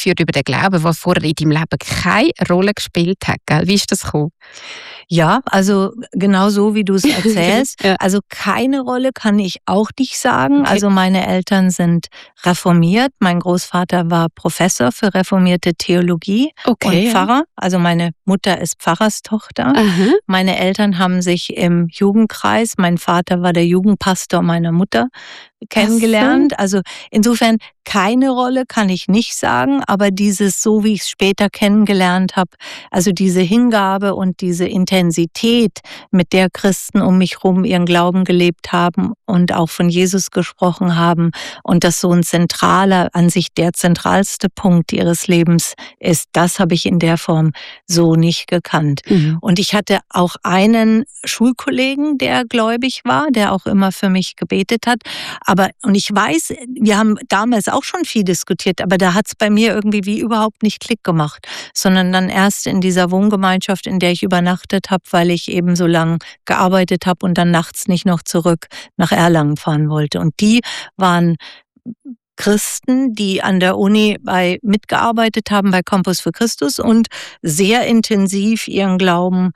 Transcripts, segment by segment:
führt über den Glauben, was vorher in deinem Leben keine Rolle gespielt hat. Gell? Wie ist das gekommen? Ja, also genau so, wie du es erzählst. Ja. Also keine Rolle kann ich auch nicht sagen. Okay. Also meine Eltern sind reformiert. Mein Großvater war Professor für reformierte Theologie und Pfarrer. Also meine Mutter ist Pfarrerstochter. Aha. Meine Eltern haben sich im Jugendkreis, mein Vater war der Jugendpastor meiner Mutter, kennengelernt. So. Also insofern keine Rolle kann ich nicht sagen, aber dieses, so wie ich es später kennengelernt habe, also diese Hingabe und diese Intensität, mit der Christen um mich herum ihren Glauben gelebt haben und auch von Jesus gesprochen haben und das so ein zentraler, an sich der zentralste Punkt ihres Lebens ist, das habe ich in der Form so nicht gekannt. Mhm. Und ich hatte auch einen Schulkollegen, der gläubig war, der auch immer für mich gebetet hat. Und ich weiß, wir haben damals auch schon viel diskutiert, aber da hat es bei mir irgendwie wie überhaupt nicht Klick gemacht, sondern dann erst in dieser Wohngemeinschaft, in der ich übernachtet habe, weil ich eben so lang gearbeitet habe und dann nachts nicht noch zurück nach Erlangen fahren wollte. Und die waren Christen, die an der Uni mitgearbeitet haben bei Campus für Christus und sehr intensiv ihren Glauben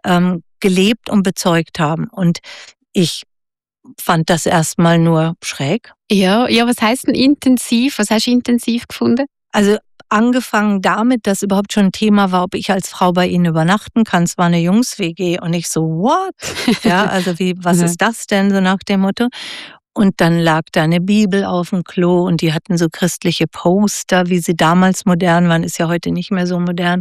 gelebt und bezeugt haben. Und ich fand das erstmal nur schräg. Ja, was heisst denn intensiv? Was hast du intensiv gefunden? Also angefangen damit, dass überhaupt schon ein Thema war, ob ich als Frau bei ihnen übernachten kann. Es war eine Jungs-WG und ich so, what? Ja, also was ist das denn, so nach dem Motto? Und dann lag da eine Bibel auf dem Klo und die hatten so christliche Poster, wie sie damals modern waren, ist ja heute nicht mehr so modern.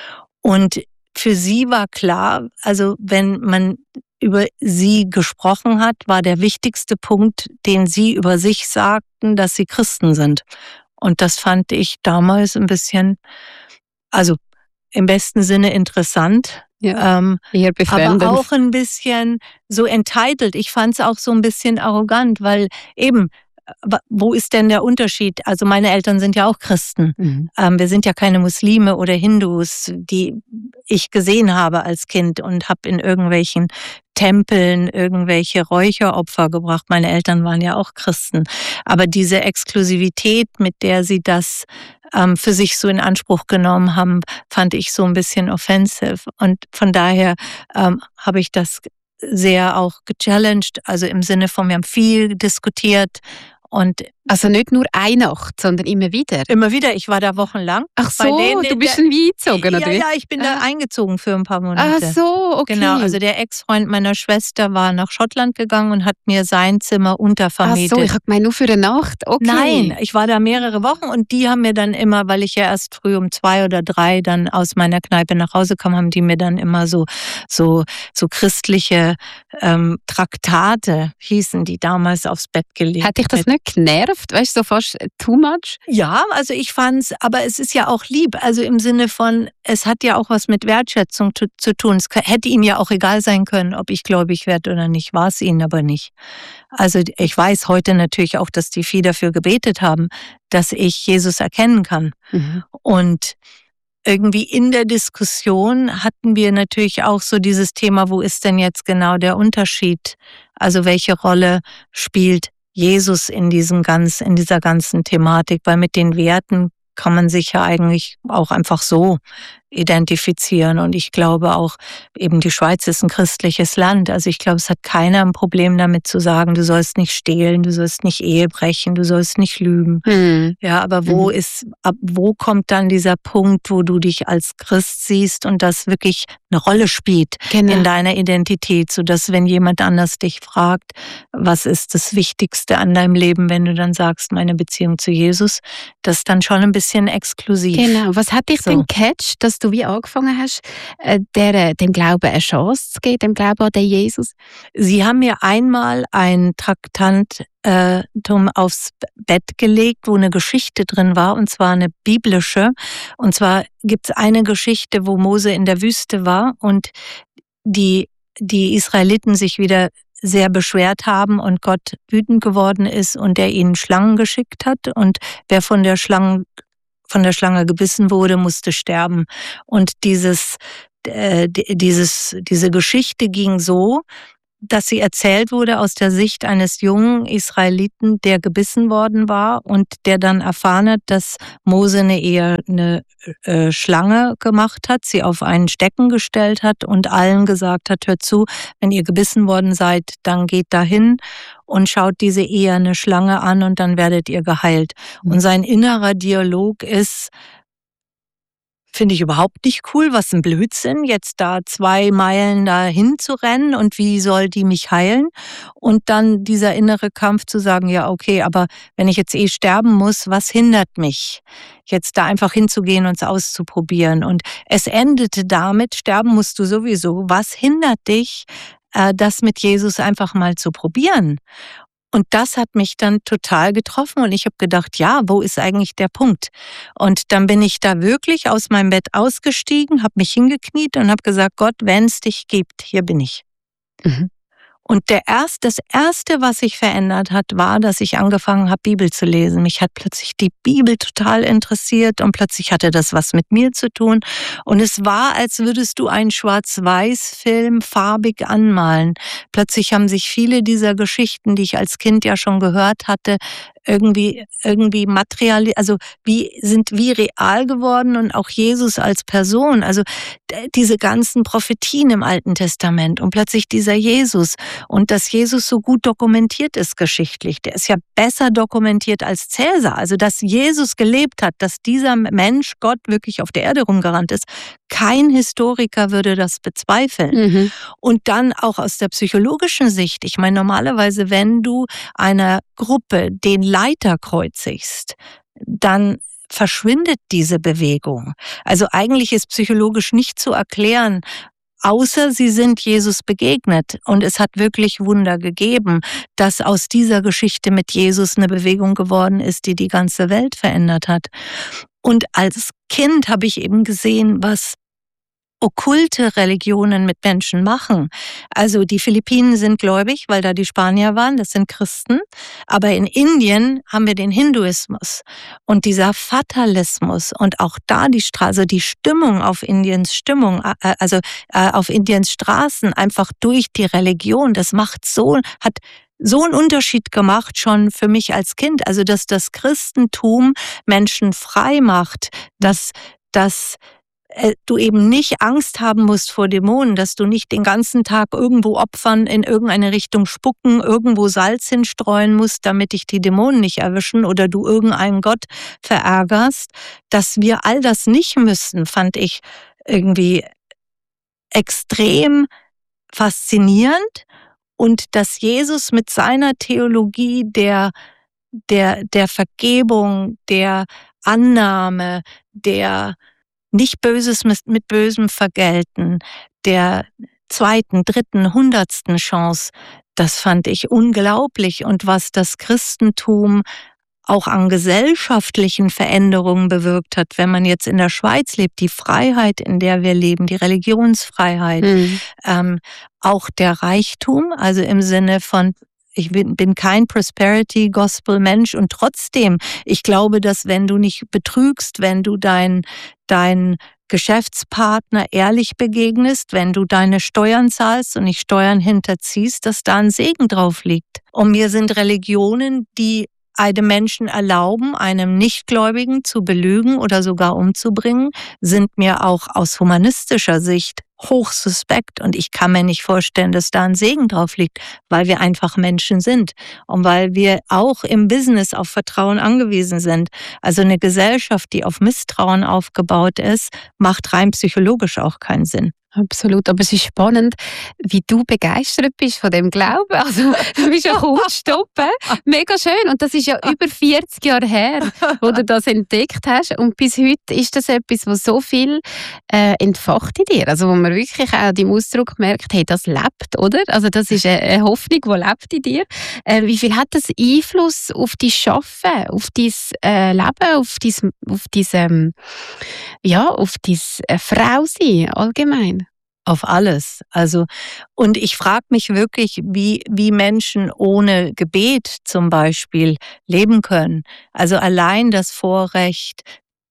Und für sie war klar, also wenn man über sie gesprochen hat, war der wichtigste Punkt, den sie über sich sagten, dass sie Christen sind. Und das fand ich damals ein bisschen, also im besten Sinne interessant, eher befremdend. aber auch ein bisschen so entitled. Ich fand es auch so ein bisschen arrogant, weil eben, wo ist denn der Unterschied? Also meine Eltern sind ja auch Christen. Mhm. Wir sind ja keine Muslime oder Hindus, die ich gesehen habe als Kind und habe in irgendwelchen Tempeln irgendwelche Räucheropfer gebracht. Meine Eltern waren ja auch Christen. Aber diese Exklusivität, mit der sie das für sich so in Anspruch genommen haben, fand ich so ein bisschen offensive. Und von daher habe ich das sehr auch gechallenged, also im Sinne von, wir haben viel diskutiert. Und also nicht nur eine Nacht, sondern immer wieder? Immer wieder, ich war da wochenlang. Ach so, du bist schon wie eingezogen, oder wie? Ja, ich bin da eingezogen für ein paar Monate. Ach so, okay. Genau, also der Ex-Freund meiner Schwester war nach Schottland gegangen und hat mir sein Zimmer untervermietet. Ach so, ich habe gemeint, nur für eine Nacht, okay. Nein, ich war da mehrere Wochen und die haben mir dann immer, weil ich ja erst früh um 2 oder 3 dann aus meiner Kneipe nach Hause kam, haben die mir dann immer so christliche Traktate, hießen die, damals aufs Bett gelegt. Hat dich das nicht genervt? Weißt du, so fast too much? Ja, also ich fand's, aber es ist ja auch lieb, also im Sinne von, es hat ja auch was mit Wertschätzung zu tun. Es hätte ihm ja auch egal sein können, ob ich gläubig werde oder nicht, war es ihnen aber nicht. Also ich weiß heute natürlich auch, dass die viel dafür gebetet haben, dass ich Jesus erkennen kann. Mhm. Und irgendwie in der Diskussion hatten wir natürlich auch so dieses Thema, wo ist denn jetzt genau der Unterschied? Also welche Rolle spielt Jesus in dieser ganzen Thematik? Weil mit den Werten kann man sich ja eigentlich auch einfach so identifizieren. Und ich glaube auch, eben die Schweiz ist ein christliches Land. Also ich glaube, es hat keiner ein Problem damit zu sagen, du sollst nicht stehlen, du sollst nicht Ehe brechen, du sollst nicht lügen. Mhm. Ja, aber wo kommt dann dieser Punkt, wo du dich als Christ siehst und das wirklich eine Rolle spielt in deiner Identität, sodass, wenn jemand anders dich fragt, was ist das Wichtigste an deinem Leben, wenn du dann sagst, meine Beziehung zu Jesus, das ist dann schon ein bisschen exklusiv. Genau. Was hat dich denn gecatcht, dass du wie angefangen hast, dem Glauben eine Chance zu geben, dem Glauben an den Jesus? Sie haben mir einmal ein Traktantum aufs Bett gelegt, wo eine Geschichte drin war, und zwar eine biblische. Und zwar gibt es eine Geschichte, wo Mose in der Wüste war und die Israeliten sich wieder sehr beschwert haben und Gott wütend geworden ist und er ihnen Schlangen geschickt hat. Und wer von der Schlange gebissen wurde, musste sterben. Und diese Geschichte ging so, dass sie erzählt wurde aus der Sicht eines jungen Israeliten, der gebissen worden war und der dann erfahren hat, dass Mose eine Schlange gemacht hat, sie auf einen Stecken gestellt hat und allen gesagt hat, hört zu, wenn ihr gebissen worden seid, dann geht dahin und schaut diese eherne Schlange an und dann werdet ihr geheilt. Und sein innerer Dialog ist, finde ich überhaupt nicht cool, was ein Blödsinn, jetzt da 2 Meilen dahin zu rennen und wie soll die mich heilen? Und dann dieser innere Kampf zu sagen, ja okay, aber wenn ich jetzt sterben muss, was hindert mich, jetzt da einfach hinzugehen und es auszuprobieren? Und es endete damit, sterben musst du sowieso, was hindert dich, das mit Jesus einfach mal zu probieren? Und das hat mich dann total getroffen und ich habe gedacht, ja, wo ist eigentlich der Punkt? Und dann bin ich da wirklich aus meinem Bett ausgestiegen, habe mich hingekniet und habe gesagt, Gott, wenn es dich gibt, hier bin ich. Mhm. Und das Erste, was sich verändert hat, war, dass ich angefangen habe, Bibel zu lesen. Mich hat plötzlich die Bibel total interessiert und plötzlich hatte das was mit mir zu tun. Und es war, als würdest du einen Schwarz-Weiß-Film farbig anmalen. Plötzlich haben sich viele dieser Geschichten, die ich als Kind ja schon gehört hatte, irgendwie material, also sind wie real geworden und auch Jesus als Person, also diese ganzen Prophetien im Alten Testament und plötzlich dieser Jesus und dass Jesus so gut dokumentiert ist geschichtlich, der ist ja besser dokumentiert als Cäsar, also dass Jesus gelebt hat, dass dieser Mensch, Gott wirklich auf der Erde rumgerannt ist, kein Historiker würde das bezweifeln. Mhm. Und dann auch aus der psychologischen Sicht, ich meine normalerweise, wenn du einer Gruppe den Leiter kreuzigst, dann verschwindet diese Bewegung. Also eigentlich ist psychologisch nicht zu erklären, außer sie sind Jesus begegnet. Und es hat wirklich Wunder gegeben, dass aus dieser Geschichte mit Jesus eine Bewegung geworden ist, die die ganze Welt verändert hat. Und als Kind habe ich eben gesehen, was okkulte Religionen mit Menschen machen. Also die Philippinen sind gläubig, weil da die Spanier waren, das sind Christen. Aber in Indien haben wir den Hinduismus und dieser Fatalismus und auch da die Stimmung auf Indiens auf Indiens Straßen einfach durch die Religion, das hat so einen Unterschied gemacht schon für mich als Kind. Also dass das Christentum Menschen frei macht, dass du eben nicht Angst haben musst vor Dämonen, dass du nicht den ganzen Tag irgendwo Opfern in irgendeine Richtung spucken, irgendwo Salz hinstreuen musst, damit dich die Dämonen nicht erwischen oder du irgendeinen Gott verärgerst. Dass wir all das nicht müssen, fand ich irgendwie extrem faszinierend und dass Jesus mit seiner Theologie der Vergebung, der Annahme, der nicht Böses mit Bösem vergelten, der 2., 3., 100. Chance, das fand ich unglaublich. Und was das Christentum auch an gesellschaftlichen Veränderungen bewirkt hat, wenn man jetzt in der Schweiz lebt, die Freiheit, in der wir leben, die Religionsfreiheit, auch der Reichtum, also im Sinne von ich bin kein Prosperity-Gospel-Mensch und trotzdem, ich glaube, dass wenn du nicht betrügst, wenn du dein Geschäftspartner ehrlich begegnest, wenn du deine Steuern zahlst und nicht Steuern hinterziehst, dass da ein Segen drauf liegt. Und mir sind Religionen, die einem Menschen erlauben, einem Nichtgläubigen zu belügen oder sogar umzubringen, sind mir auch aus humanistischer Sicht hochsuspekt und ich kann mir nicht vorstellen, dass da ein Segen drauf liegt, weil wir einfach Menschen sind und weil wir auch im Business auf Vertrauen angewiesen sind. Also eine Gesellschaft, die auf Misstrauen aufgebaut ist, macht rein psychologisch auch keinen Sinn. Absolut, aber es ist spannend, wie du begeistert bist von dem Glauben. Also du bist ja kaum zu stoppen. Mega schön und das ist ja über 40 Jahre her, wo du das entdeckt hast und bis heute ist das etwas, was so viel entfacht in dir. Also wo man wirklich auch deinem Ausdruck merkt, hey, das lebt, oder? Also das ist eine Hoffnung, die lebt in dir. Wie viel hat das Einfluss auf dein Schaffen, auf dein Leben, auf dein Frausein allgemein? Auf alles. Also, und ich frage mich wirklich, wie Menschen ohne Gebet zum Beispiel leben können. Also allein das Vorrecht,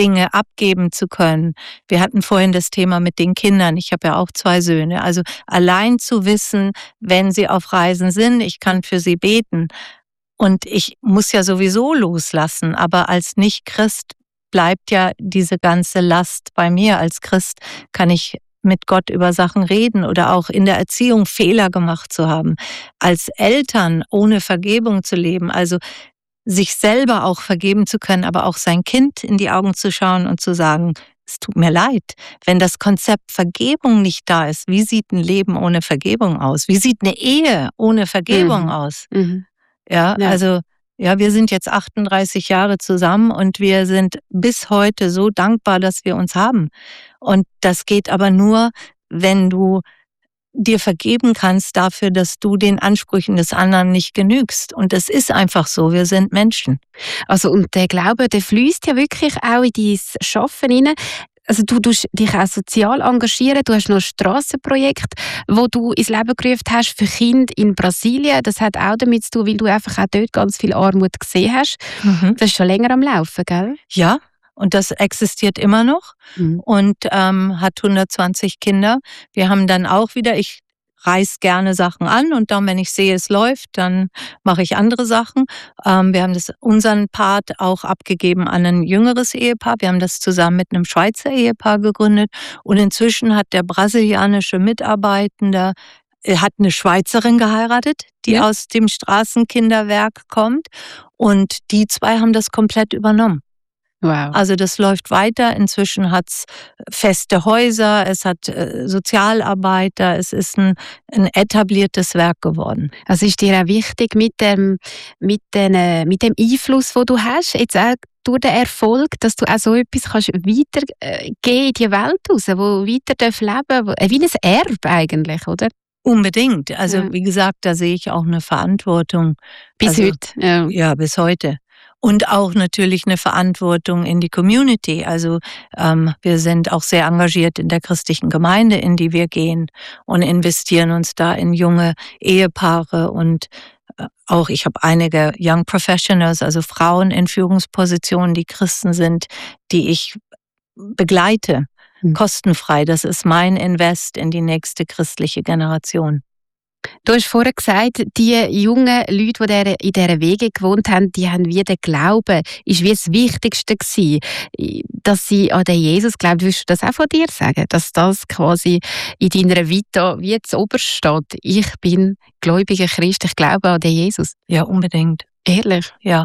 Dinge abgeben zu können. Wir hatten vorhin das Thema mit den Kindern. Ich habe ja auch 2 Söhne. Also allein zu wissen, wenn sie auf Reisen sind, ich kann für sie beten. Und ich muss ja sowieso loslassen. Aber als Nicht-Christ bleibt ja diese ganze Last bei mir. Als Christ kann ich mit Gott über Sachen reden oder auch in der Erziehung Fehler gemacht zu haben. Als Eltern ohne Vergebung zu leben, also sich selber auch vergeben zu können, aber auch sein Kind in die Augen zu schauen und zu sagen, es tut mir leid. Wenn das Konzept Vergebung nicht da ist, wie sieht ein Leben ohne Vergebung aus? Wie sieht eine Ehe ohne Vergebung aus? Ja, also ja, wir sind jetzt 38 Jahre zusammen und wir sind bis heute so dankbar, dass wir uns haben. Und das geht aber nur, wenn du dir vergeben kannst dafür, dass du den Ansprüchen des anderen nicht genügst. Und es ist einfach so, wir sind Menschen. Also und der Glaube, der fließt ja wirklich auch in dein Schaffen hinein. Also du tust dich auch sozial engagieren, du hast noch ein Strassenprojekt, wo du ins Leben gerufen hast für Kinder in Brasilien. Das hat auch damit zu tun, weil du einfach auch dort ganz viel Armut gesehen hast. Das ist schon länger am Laufen, gell? Ja, und das existiert immer noch und hat 120 Kinder. Wir haben dann auch wieder, ich reiß gerne Sachen an und dann, wenn ich sehe, es läuft, dann mache ich andere Sachen. Wir haben unseren Part auch abgegeben an ein jüngeres Ehepaar. Wir haben das zusammen mit einem Schweizer Ehepaar gegründet und inzwischen hat der brasilianische Mitarbeitende hat eine Schweizerin geheiratet, die aus dem Straßenkinderwerk kommt und die 2 haben das komplett übernommen. Wow. Also das läuft weiter. Inzwischen hat es feste Häuser, es hat Sozialarbeiter, es ist ein etabliertes Werk geworden. Also ist dir auch wichtig mit dem Einfluss, den du hast, jetzt auch durch den Erfolg, dass du auch so etwas kannst weitergeben in die Welt raus, wo weiter leben darf, wie ein Erbe eigentlich, oder? Unbedingt. Also wie gesagt, da sehe ich auch eine Verantwortung. Bis heute. Ja, bis heute. Und auch natürlich eine Verantwortung in die Community. Also wir sind auch sehr engagiert in der christlichen Gemeinde, in die wir gehen und investieren uns da in junge Ehepaare und auch ich habe einige Young Professionals, also Frauen in Führungspositionen, die Christen sind, die ich begleite, kostenfrei. Das ist mein Invest in die nächste christliche Generation. Du hast vorher gesagt, die jungen Leute, die in dieser Wege gewohnt haben, die haben wie den Glauben, ist wie das Wichtigste gewesen, dass sie an den Jesus glauben. Würdest du das auch von dir sagen, dass das quasi in deiner Vita wie zu oberst steht? Ich bin gläubiger Christ, ich glaube an den Jesus. Ja, unbedingt. Ehrlich? Ja.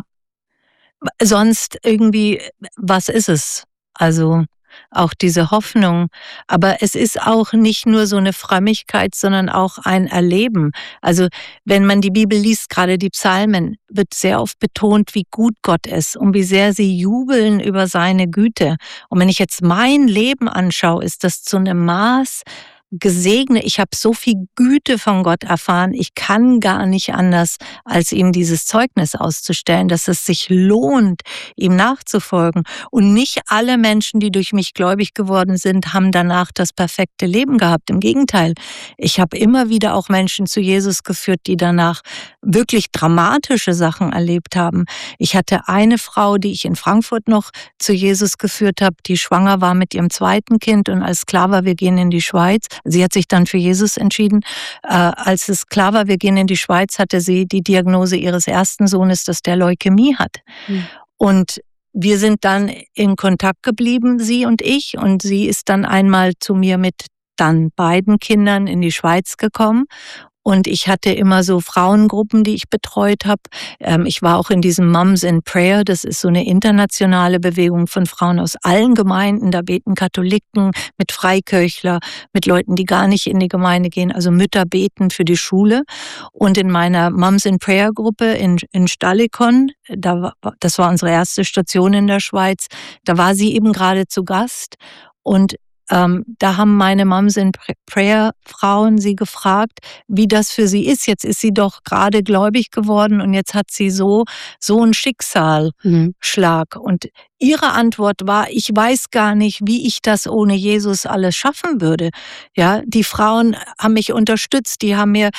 Sonst irgendwie, was ist es? Also auch diese Hoffnung. Aber es ist auch nicht nur so eine Frömmigkeit, sondern auch ein Erleben. Also wenn man die Bibel liest, gerade die Psalmen, wird sehr oft betont, wie gut Gott ist und wie sehr sie jubeln über seine Güte. Und wenn ich jetzt mein Leben anschaue, ist das zu einem Maß gesegnet. Ich habe so viel Güte von Gott erfahren. Ich kann gar nicht anders, als ihm dieses Zeugnis auszustellen, dass es sich lohnt, ihm nachzufolgen. Und nicht alle Menschen, die durch mich gläubig geworden sind, haben danach das perfekte Leben gehabt. Im Gegenteil, ich habe immer wieder auch Menschen zu Jesus geführt, die danach wirklich dramatische Sachen erlebt haben. Ich hatte eine Frau, die ich in Frankfurt noch zu Jesus geführt habe, die schwanger war mit ihrem 2. Kind und als klar war, wir gehen in die Schweiz. Sie hat sich dann für Jesus entschieden. Als es klar war, wir gehen in die Schweiz, hatte sie die Diagnose ihres ersten Sohnes, dass der Leukämie hat. Und wir sind dann in Kontakt geblieben, sie und ich. Und sie ist dann einmal zu mir mit dann beiden Kindern in die Schweiz gekommen. Und ich hatte immer so Frauengruppen, die ich betreut habe. Ich war auch in diesem Moms in Prayer. Das ist so eine internationale Bewegung von Frauen aus allen Gemeinden. Da beten Katholiken, mit Freikirchler, mit Leuten, die gar nicht in die Gemeinde gehen. Also Mütter beten für die Schule. Und in meiner Moms in Prayer Gruppe in Stallikon, das war unsere erste Station in der Schweiz, da war sie eben gerade zu Gast. Und da haben meine Moms in Prayer Frauen sie gefragt, wie das für sie ist. Jetzt ist sie doch gerade gläubig geworden und jetzt hat sie so einen Schicksalsschlag. Und ihre Antwort war, ich weiß gar nicht, wie ich das ohne Jesus alles schaffen würde. Ja, die Frauen haben mich unterstützt, die haben mir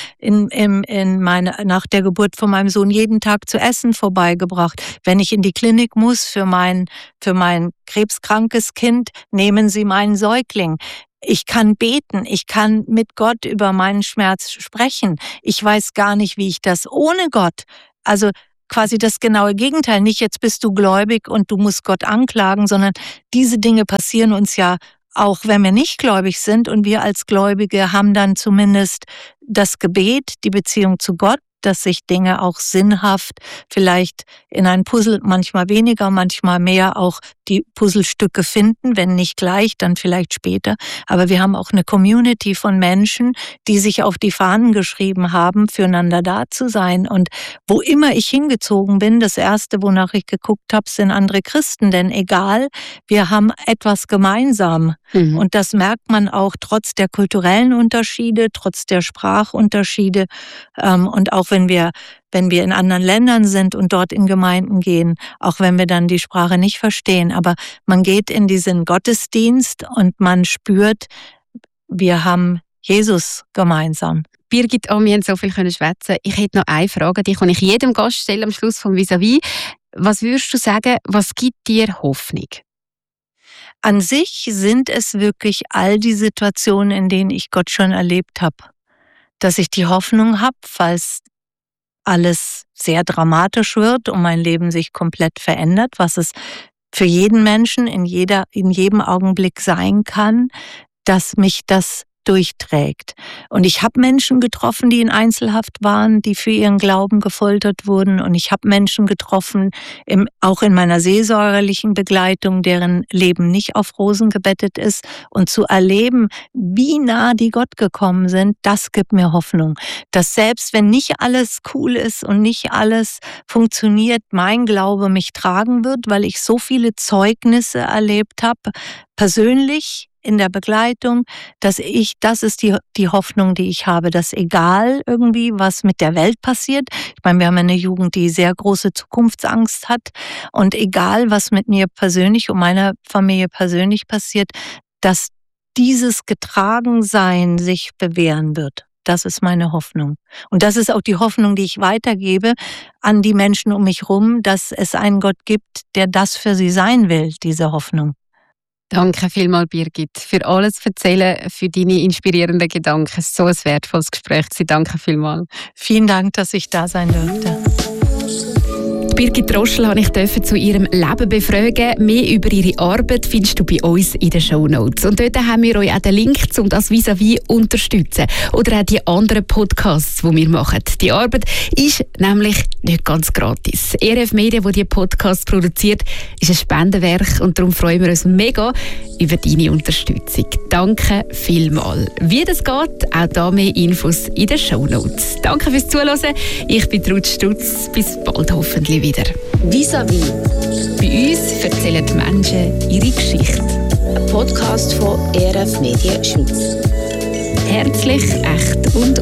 nach der Geburt von meinem Sohn jeden Tag zu essen vorbeigebracht. Wenn ich in die Klinik muss für mein krebskrankes Kind, nehmen sie meinen Säugling. Ich kann beten, ich kann mit Gott über meinen Schmerz sprechen. Ich weiß gar nicht, wie ich das ohne Gott, also quasi das genaue Gegenteil. Nicht jetzt bist du gläubig und du musst Gott anklagen, sondern diese Dinge passieren uns ja auch, wenn wir nicht gläubig sind. Und wir als Gläubige haben dann zumindest das Gebet, die Beziehung zu Gott, dass sich Dinge auch sinnhaft vielleicht in ein Puzzle, manchmal weniger, manchmal mehr, auch die Puzzlestücke finden, wenn nicht gleich, dann vielleicht später. Aber wir haben auch eine Community von Menschen, die sich auf die Fahnen geschrieben haben, füreinander da zu sein. Und wo immer ich hingezogen bin, das Erste, wonach ich geguckt habe, sind andere Christen. Denn egal, wir haben etwas gemeinsam. Und das merkt man auch trotz der kulturellen Unterschiede, trotz der Sprachunterschiede und auch wenn wir in anderen Ländern sind und dort in Gemeinden gehen, auch wenn wir dann die Sprache nicht verstehen, aber man geht in diesen Gottesdienst und man spürt, wir haben Jesus gemeinsam. Birgit, wir haben so viel schwätzen. Ich hätte noch eine Frage, die kann ich jedem Gast stellen am Schluss vom Vis-à-vis. Was würdest du sagen, was gibt dir Hoffnung? An sich sind es wirklich all die Situationen, in denen ich Gott schon erlebt habe. Dass ich die Hoffnung habe, falls alles sehr dramatisch wird und mein Leben sich komplett verändert, was es für jeden Menschen in jedem Augenblick sein kann, dass mich das durchträgt. Und ich habe Menschen getroffen, die in Einzelhaft waren, die für ihren Glauben gefoltert wurden. Und ich habe Menschen getroffen, auch in meiner seelsorgerlichen Begleitung, deren Leben nicht auf Rosen gebettet ist. Und zu erleben, wie nah die Gott gekommen sind, das gibt mir Hoffnung. Dass selbst wenn nicht alles cool ist und nicht alles funktioniert, mein Glaube mich tragen wird, weil ich so viele Zeugnisse erlebt habe, persönlich, in der Begleitung, das ist die Hoffnung, die ich habe, dass egal irgendwie, was mit der Welt passiert, ich meine, wir haben eine Jugend, die sehr große Zukunftsangst hat und egal, was mit mir persönlich und meiner Familie persönlich passiert, dass dieses Getragensein sich bewähren wird. Das ist meine Hoffnung. Und das ist auch die Hoffnung, die ich weitergebe an die Menschen um mich herum, dass es einen Gott gibt, der das für sie sein will, diese Hoffnung. Danke vielmals, Birgit, für alles Erzählen, für deine inspirierenden Gedanken. So ein wertvolles Gespräch. Danke vielmals. Vielen Dank, dass ich da sein durfte. Birgit Roschel durfte ich zu ihrem Leben befragen. Mehr über ihre Arbeit findest du bei uns in den Shownotes. Und dort haben wir euch auch den Link, um das Vis-à-vis zu unterstützen. Oder auch die anderen Podcasts, die wir machen. Die Arbeit ist nämlich nicht ganz gratis. RF Media, die Podcasts produziert, ist ein Spendenwerk und darum freuen wir uns mega über deine Unterstützung. Danke vielmals. Wie das geht, auch da mehr Infos in den Shownotes. Danke fürs Zuhören. Ich bin Ruth Stutz. Bis bald hoffentlich wieder. Vis-à-vis. Bei uns erzählen die Menschen ihre Geschichte. Ein Podcast von RF Media Schweiz. Herzlich, echt und